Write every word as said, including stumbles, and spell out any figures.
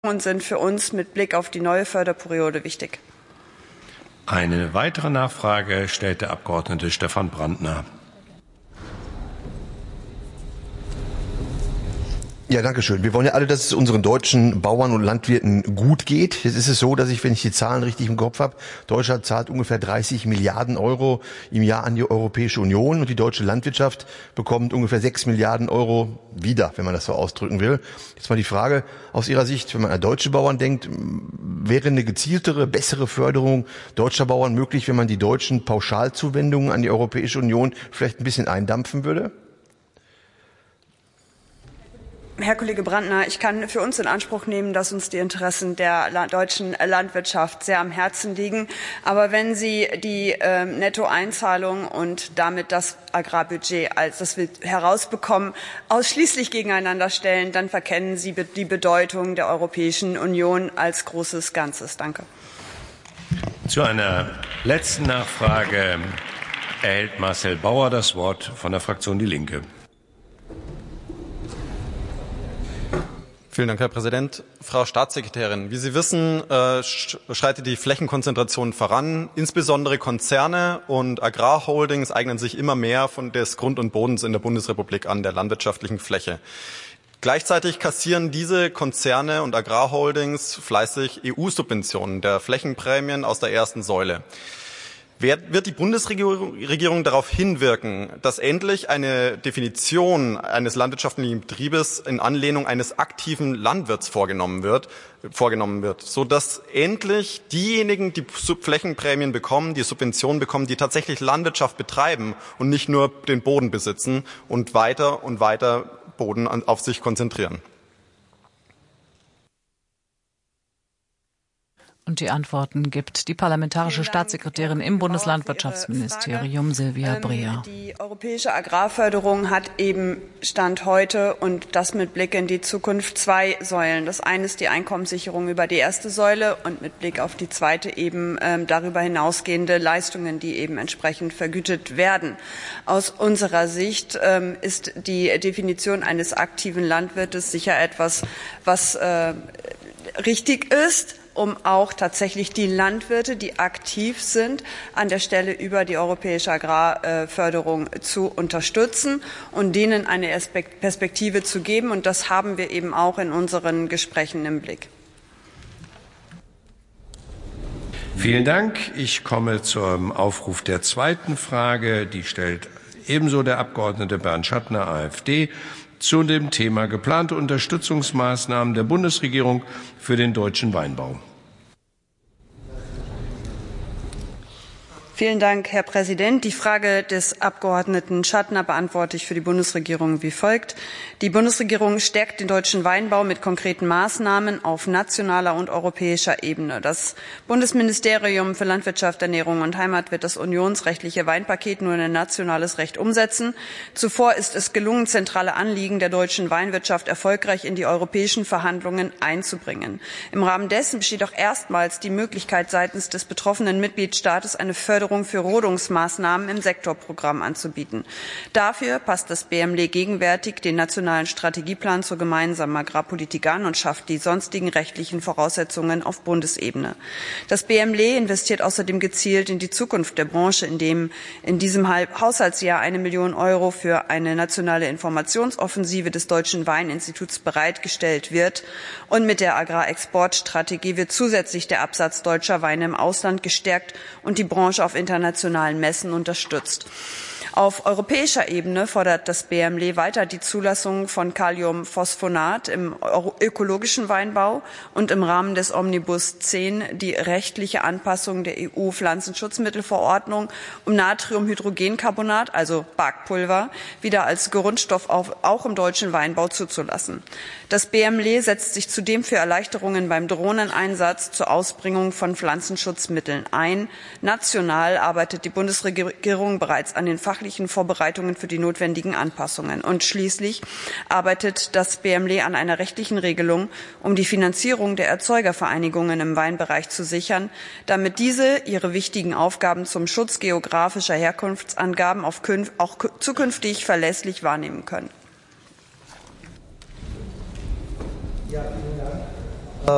und sind für uns mit Blick auf die neue Förderperiode wichtig. Eine weitere Nachfrage stellt der Abgeordnete Stefan Brandner. Ja, danke schön. Wir wollen ja alle, dass es unseren deutschen Bauern und Landwirten gut geht. Jetzt ist es so, dass ich, wenn ich die Zahlen richtig im Kopf habe, Deutschland zahlt ungefähr dreißig Milliarden Euro im Jahr an die Europäische Union und die deutsche Landwirtschaft bekommt ungefähr sechs Milliarden Euro wieder, wenn man das so ausdrücken will. Jetzt mal die Frage aus Ihrer Sicht, wenn man an deutsche Bauern denkt, wäre eine gezieltere, bessere Förderung deutscher Bauern möglich, wenn man die deutschen Pauschalzuwendungen an die Europäische Union vielleicht ein bisschen eindampfen würde? Herr Kollege Brandner, ich kann für uns in Anspruch nehmen, dass uns die Interessen der deutschen Landwirtschaft sehr am Herzen liegen. Aber wenn Sie die äh, Nettoeinzahlung und damit das Agrarbudget, als das wir herausbekommen, ausschließlich gegeneinander stellen, dann verkennen Sie die Bedeutung der Europäischen Union als großes Ganzes. Danke. Zu einer letzten Nachfrage erhält Marcel Bauer das Wort von der Fraktion Die Linke. Vielen Dank, Herr Präsident. Frau Staatssekretärin, wie Sie wissen, äh, schreitet die Flächenkonzentration voran. Insbesondere Konzerne und Agrarholdings eignen sich immer mehr von des Grund und Bodens in der Bundesrepublik an, der landwirtschaftlichen Fläche. Gleichzeitig kassieren diese Konzerne und Agrarholdings fleißig E U-Subventionen der Flächenprämien aus der ersten Säule. Wird die Bundesregierung darauf hinwirken, dass endlich eine Definition eines landwirtschaftlichen Betriebes in Anlehnung eines aktiven Landwirts vorgenommen wird, vorgenommen wird, sodass endlich diejenigen, die Flächenprämien bekommen, die Subventionen bekommen, die tatsächlich Landwirtschaft betreiben und nicht nur den Boden besitzen und weiter und weiter Boden auf sich konzentrieren? Und die Antworten gibt die parlamentarische Staatssekretärin im Bundeslandwirtschaftsministerium, Silvia Breer. Die europäische Agrarförderung hat eben Stand heute und das mit Blick in die Zukunft zwei Säulen. Das eine ist die Einkommenssicherung über die erste Säule und mit Blick auf die zweite eben ähm, darüber hinausgehende Leistungen, die eben entsprechend vergütet werden. Aus unserer Sicht ähm, ist die Definition eines aktiven Landwirtes sicher etwas, was äh, richtig ist, um auch tatsächlich die Landwirte, die aktiv sind, an der Stelle über die europäische Agrarförderung zu unterstützen und denen eine Perspektive zu geben. Und das haben wir eben auch in unseren Gesprächen im Blick. Vielen Dank. Ich komme zum Aufruf der zweiten Frage. Die stellt ebenso der Abgeordnete Bernd Schattner, AfD, zu dem Thema geplante Unterstützungsmaßnahmen der Bundesregierung für den deutschen Weinbau. Vielen Dank, Herr Präsident. Die Frage des Abgeordneten Schattner beantworte ich für die Bundesregierung wie folgt. Die Bundesregierung stärkt den deutschen Weinbau mit konkreten Maßnahmen auf nationaler und europäischer Ebene. Das Bundesministerium für Landwirtschaft, Ernährung und Heimat wird das unionsrechtliche Weinpaket nun in nationales Recht umsetzen. Zuvor ist es gelungen, zentrale Anliegen der deutschen Weinwirtschaft erfolgreich in die europäischen Verhandlungen einzubringen. Im Rahmen dessen besteht auch erstmals die Möglichkeit seitens des betroffenen Mitgliedstaates eine Förderung für Rodungsmaßnahmen im Sektorprogramm anzubieten. Dafür passt das B M L gegenwärtig den nationalen Strategieplan zur gemeinsamen Agrarpolitik an und schafft die sonstigen rechtlichen Voraussetzungen auf Bundesebene. Das B M L investiert außerdem gezielt in die Zukunft der Branche, indem in diesem Haushaltsjahr eine Million Euro für eine nationale Informationsoffensive des Deutschen Weininstituts bereitgestellt wird. Und mit der Agrarexportstrategie wird zusätzlich der Absatz deutscher Weine im Ausland gestärkt und die Branche auf internationalen Messen unterstützt. Auf europäischer Ebene fordert das B M L weiter die Zulassung von Kaliumphosphonat im ökologischen Weinbau und im Rahmen des Omnibus zehn die rechtliche Anpassung der E U-Pflanzenschutzmittelverordnung, um Natriumhydrogencarbonat, also Backpulver, wieder als Grundstoff auch im deutschen Weinbau zuzulassen. Das B M L setzt sich zudem für Erleichterungen beim Drohneneinsatz zur Ausbringung von Pflanzenschutzmitteln ein. National arbeitet die Bundesregierung bereits an den fachlichen Vorbereitungen für die notwendigen Anpassungen. Und schließlich arbeitet das B M L an einer rechtlichen Regelung, um die Finanzierung der Erzeugervereinigungen im Weinbereich zu sichern, damit diese ihre wichtigen Aufgaben zum Schutz geografischer Herkunftsangaben auch zukünftig verlässlich wahrnehmen können. Ja.